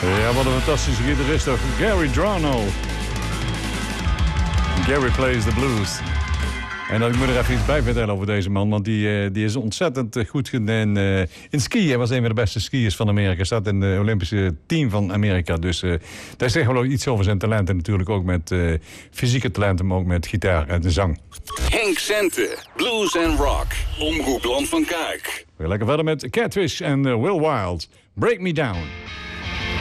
Ja, wat een fantastische gitarist ook. Gary Drano. Gary plays the blues. En dat ik moet er even iets bij vertellen over deze man. Want die is ontzettend goed in skiën. Hij was een van de beste skiers van Amerika. Hij staat in het Olympische team van Amerika. Dus daar zegt wel iets over zijn talenten. Natuurlijk ook met fysieke talenten, maar ook met gitaar en de zang. Henk Sente, blues en rock. Omroep Land van Kuik. We gaan lekker verder met Catfish en Will Wild. Break Me Down.